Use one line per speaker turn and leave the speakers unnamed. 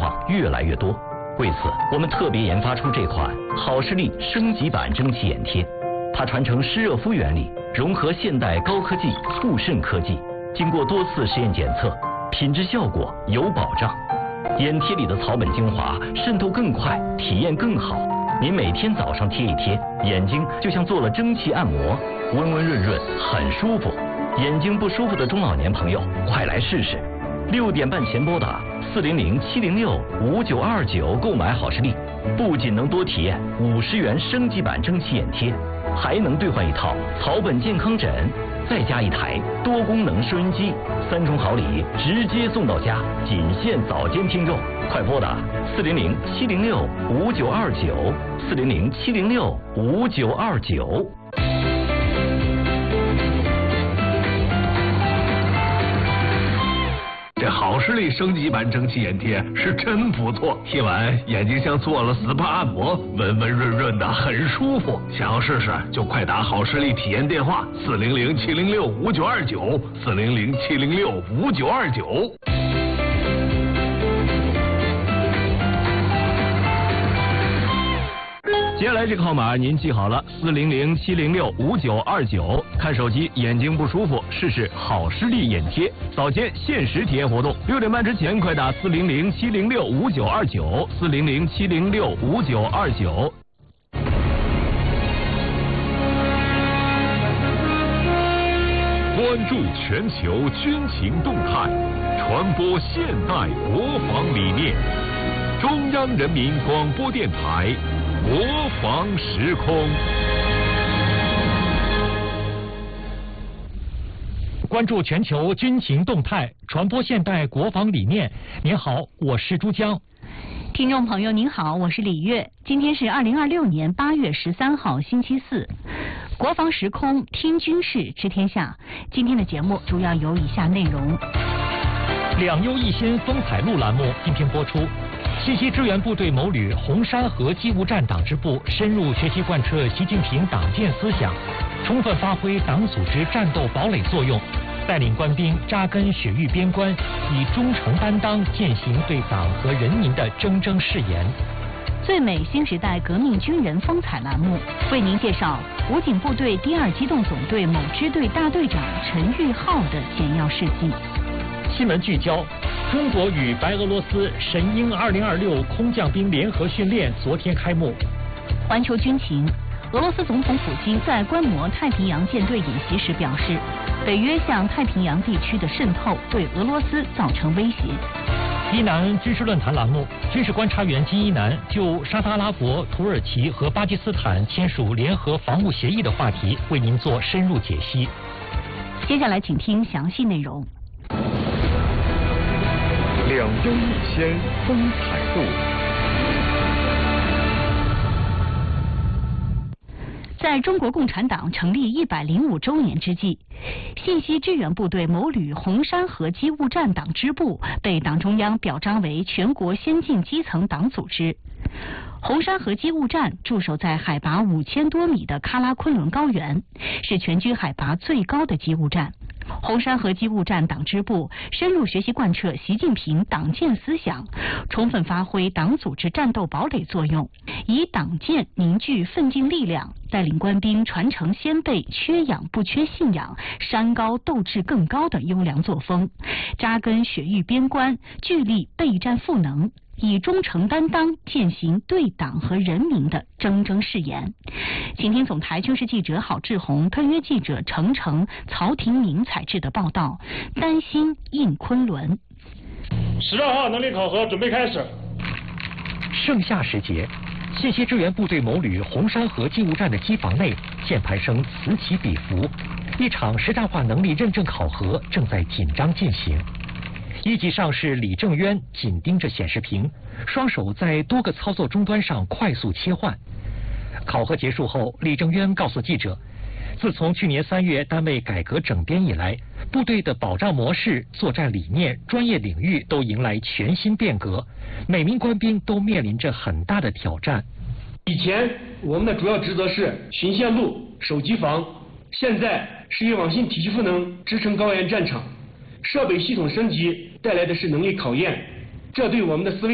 况越来越多。为此，我们特别研发出这款好视力升级版蒸汽眼贴，它传承湿热敷原理，融合现代高科技促渗科技，经过多次实验检测，品质效果有保障。眼贴里的草本精华渗透更快，体验更好。您每天早上贴一贴，眼睛就像做了蒸汽按摩，温温润润，很舒服。眼睛不舒服的中老年朋友，快来试试。6点半前拨打400-706-5929购买好视力，不仅能多体验50元升级版蒸汽眼贴，还能兑换一套草本健康枕，再加一台多功能收音机，3重好礼直接送到家，仅限早间听众。快拨打400-706-5929，400-706-5929。
这好视力升级版蒸汽眼贴是真不错，贴完眼睛像做了 SPA 按摩，温温润润的，很舒服。想要试试就快打好视力体验电话400-706-5929，400-706-5929。
接下来这个号码您记好了，400-706-5929。看手机眼睛不舒服，试试好视力眼贴，早间限时体验活动，6点半之前快打400-706-5929，400-706-5929。
关注全球军情动态，传播现代国防理念。中央人民广播电台国防时空。
关注全球军情动态，传播现代国防理念。您好，我是珠江。
听众朋友您好，我是李月。今天是2026年8月13号星期四，国防时空听军事知天下。今天的节目主要有以下内容：
两优一新风采录栏目今天播出。信息支援部队某旅红山河机务站党支部深入学习贯彻习近平党建思想，充分发挥党组织战斗堡垒作用，带领官兵扎根雪域边关，以忠诚担当践行对党和人民的铮铮誓言。
最美新时代革命军人风采栏目为您介绍武警部队第2机动总队某支队大队长陈玉浩的简要事迹。
新闻聚焦：中国与白俄罗斯神鹰2026空降兵联合训练昨天开幕。
环球军情：俄罗斯总统普京在观摩太平洋舰队演习时表示，北约向太平洋地区的渗透对俄罗斯造成威胁。
伊南军事论坛栏目，军事观察员金一南就沙特阿拉伯、土耳其和巴基斯坦签署联合防务协议的话题为您做深入解析。
接下来请听详细内容。
两优一先风采录。
在中国共产党成立105周年之际，信息支援部队某旅红山河机务站党支部被党中央表彰为全国先进基层党组织。红山河机务站驻守在海拔5000多米的喀拉昆仑高原，是全军海拔最高的机务站。红山河机务站党支部深入学习贯彻习近平党建思想，充分发挥党组织战斗堡垒作用，以党建凝聚奋进力量，带领官兵传承先辈缺氧不缺信仰、山高斗志更高的优良作风，扎根雪域边关，聚力备战赋能，以忠诚担当践行对党和人民的铮铮誓言。请听总台军事记者郝志宏、特约记者程程、曹廷明采制的报道。担心印昆仑。
12号能力考核准备开始。
盛夏时节，信息支援部队某旅红山河机务站的机房内，键盘声此起彼伏，一场实战化能力认证考核正在紧张进行。一级上士李正渊紧盯着显示屏，双手在多个操作终端上快速切换。考核结束后，李正渊告诉记者，自从去年3月单位改革整编以来，部队的保障模式、作战理念、专业领域都迎来全新变革，每名官兵都面临着很大的挑战。
以前我们的主要职责是巡线路、守机房，现在是以网信体系赋能支撑高原战场，设备系统升级带来的是能力考验，这对我们的思维